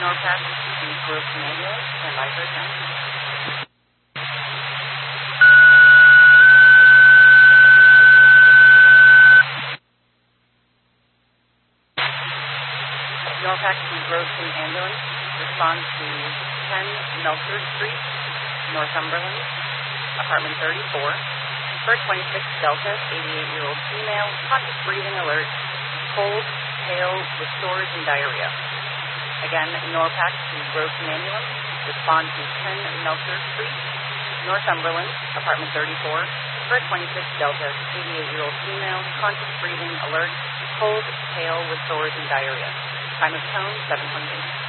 NORPAC to Groveton Ambulance, stand by for attention. NORPAC to Groveton Ambulance, respond to 10 Melcher Street, Northumberland, apartment 34, for 26 Delta, 88-year-old female, conscious breathing alert, cold, pale, with sores and diarrhea. Again, NORPAC to Groveton Ambulance, respond to 10 Melcher Street, Northumberland, apartment 34, for 26 Delta, 88-year-old female, conscious breathing alert, cold, pale, with sores and diarrhea. Time of tone, 700.